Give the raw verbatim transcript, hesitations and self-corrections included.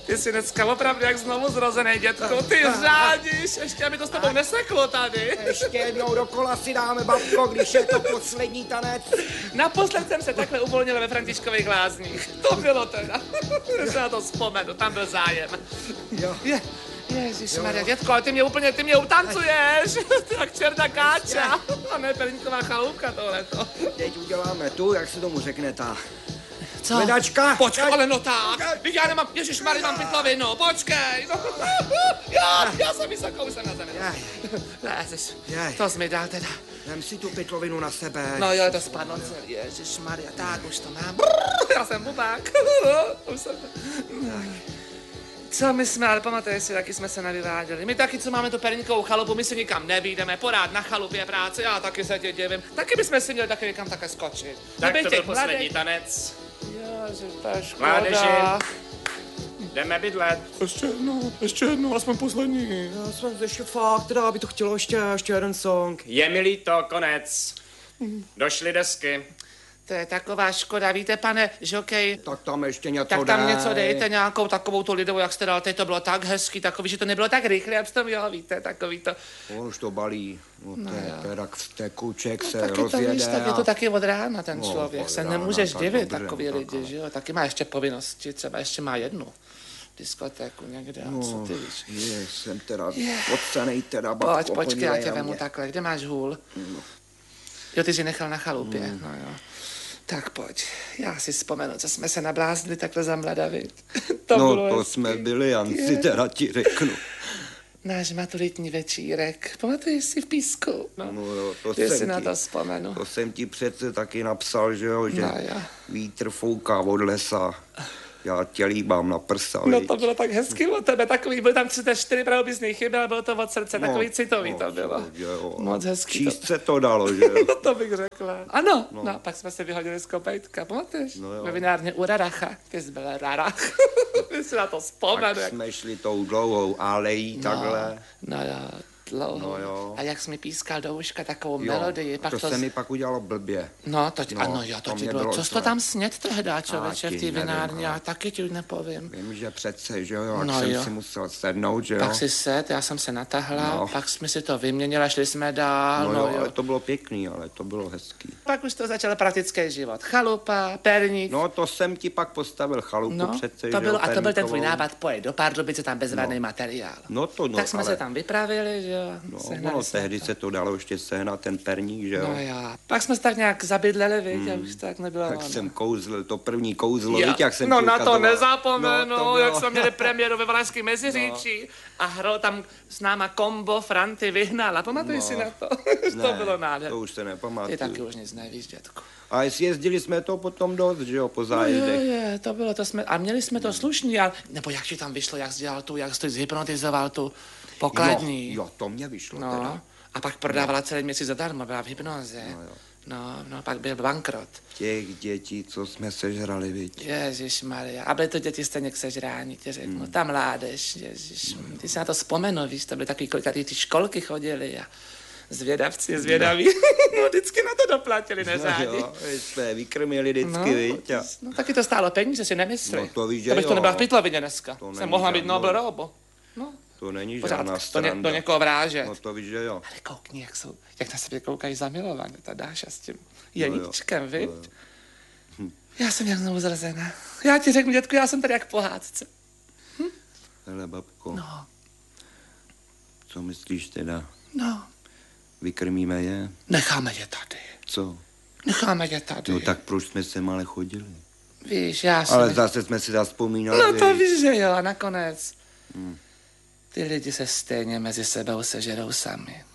Ty jsi dneska opravdu jak znovu zrozený, dětku. Ty řádíš, ještě aby to s tebou neseklo tady. Ještě jednou dokola si dáme, babko, když je to poslední tanec. Naposled jsem se takhle uvolnil ve Františkových lázních. To bylo teda. Já se na to vzpomenu, tam byl zájem. Jo. Je, ježišmarja, dětko, ale ty mě úplně, ty mě utancuješ. Ty jak čerta káča. A ne Perníková chaloupka tohleto. Teď uděláme tu, jak se tomu řekne ta... Co? Hledačka. Počkej, ale no tak. Já nemám, ježišmarja, mám pytlovinu, počkej. No. Já, já jsem vysoko, už jsem na zemi. Ježiš, to jsi mi dal teda. Vem si tu pytlovinu na sebe. No jo, to spadlo celý, ježišmarja, tak už to mám. Já jsem bubák. Už jsem... Co my jsme, ale pamatuješ si, taky jsme se nevyváděli. My taky, co máme tu Perníkovou chalupu, my si nikam nevyjdeme, porád na chalupě práce, já taky se tě divím. Taky bychom si měli taky někam také skočit. Tak Nebej to byl těch poslední mladých. tanec. Ježiš, to je škoda. Mládeži, jdeme bydlet. Ještě jednou, ještě jednou, aspoň poslední. Já jsem ještě fakt, teda, aby to chtělo ještě, ještě jeden song. Je mi líto, konec. Došly desky. To je taková škoda, víte, pane žokej, Tak tam ještě něco tak tam dej. něco dejte, nějakou takovou tu lidovou, jak jste dal, teď to bylo tak hezký, takový, že to nebylo tak rychle, jak jste měl, víte, takový to. On už to balí. No, No to je jo. teda v tekuček se Taky to rozjede. víš, tak je to a- taky od rána ten No, člověk, od se rána, nemůžeš tak divit, dobře, takový tak lidi, ale- že jo, taky má ještě povinnosti, třeba ještě má jednu diskotéku někde, a co ty víš. Je, jsem teda Je. odsanej teda, babko, Pojď, počkej, já podívej tě na vemu mě. takhle, kde máš hůl? Jo, ty jsi nechal na chalupě, no jo. Tak pojď, já si vzpomenu, co jsme se nabláznili takhle za mlada, viď? To No, bylo to hezký. jsme byli, Jan, si teda ti řeknu. Náš maturitní večírek, pamatuješ si v Písku? No, No jo, to ty jsem si na ti- to vzpomenu. To jsem ti přece taky napsal, že jo, že No jo. vítr fouká od lesa, já tě líbám na prsa, No viď? to bylo tak hezký od tebe, takový, byl tam třicet čtyři pravopisných chyby, ale bylo to od srdce, takový citový to bylo. že jo. Moc hezký to. Číst se to dalo, že jo. No to bych řekla. Ano, no, no pak jsme se vyhodili z kopejtka, pamatuješ? No jo. Ve vinárně u Raracha, ty jsi byl Rarach. Ty si na to vzpomenu. Tak jak- jsme šli tou dlouhou alejí takhle. No jo, dlouho. No jo. A jak jsi mi pískal do uška takovou Jo, melodii, pak to to... se z- mi pak udělalo blbě. No, to ti, No, ano, jo, to to ti mě bylo, bylo co jsi to zle. tam sněd tehda, člověče, A v ti té nevím, vinárně, ale- já taky ti nepovím. Vím, že přece, že jo, jak No jsem jo. si musel sednout, že jo. Pak si set, já jsem se natahla, No. pak jsme si to vyměnili, šli jsme dál, No jo, ale to bylo pěkný, ale to bylo hezký. Pak už to začal praktický život. Chalupa, perník. No to jsem ti pak postavil chalupu No, přece, to že bylo, jo, a to byl ten tvůj perníkovou. nápad, pojď do Pardubice, tam bezvadný materiál. No to no, tak jsme ale... se tam vypravili, že jo. No, sehnali ono jsme tehdy to. se to dalo ještě sehnat, ten perník, že jo. No jo. Pak jsme se tak nějak zabydleli, viď, a už tak nebylo Tak ono. jsem kouzlil, to první kouzlo, Jo. víš, jak jsem No ti na to ukazoval. nezapomenu, No, to jak bylo- jsme měli premiéru ve Valašském Meziříčí a hrál tam s náma kombo Franty Vyhnala. Pamatuješ No. si na to? to Ne, bylo nádherné. to už se Ty nepamatuju. taky už nic nevíš, dětku. A jezdili jsme to potom dost, že jo, po No, je, zájezdech. je, to bylo, to jsme, a měli jsme to slušný, ale, nebo jak ti tam vyšlo, jak jsi dělal tu, jak jsi to zhypnotizoval tu pokladní. Jo, jo, to mě vyšlo No, teda. a pak prodávala celý měsíc zadarmo, byla v hypnoze. No, jo. No, no, pak byl bankrot. Těch dětí, co jsme sežrali, viď. Ježišmarja, a byly to děti stejně k sežrání, ti řeknu, ta mládež, ježiš, ty si na to vzpomenu, víš, to byly takový kolikatý ty školky chodili a zvědavci, zvědaví, no, vždycky na to doplatili, nezádi. No jo, my jsme vykrmili vždycky, No, viď. A... no, taky to stálo peníze, si nemyslí. No, to víš, že to bych to jo. nebyla v pytlovině dneska. To Jsem není mohla být žádnou- Nobel Robo. No, To není pořád žádná to ně, sranda. do někoho vrážet. No to víš, že jo. Ale koukni, jak, jsou, jak na sebe koukají zamilovaně, ta Dáša s tím jo, jeníčkem, no viď? jo. Já jsem jak znovu zrazená. Já ti řeknu, dětku, já jsem tady jak pohádce. Hele, babko, No, co myslíš teda? no, Vykrmíme je? necháme je tady. Co? Necháme je tady. No tak proč jsme se ale chodili? Víš, já jsem... Ale zase jsme si zazpomínali, No to viď. víš, že jo, a nakonec. Hmm. Ty lidi se stejně mezi sebou sežerou sami.